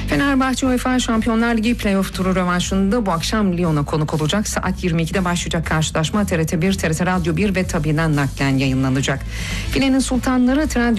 Fenerbahçe UEFA Şampiyonlar Ligi playoff turu rövanşında bu akşam Lyon'a konuk olacak. Saat 22'de başlayacak karşılaşma TRT 1, TRT Radyo 1 ve Tabi'den naklen yayınlanacak. Filenin Sultanları Trendyol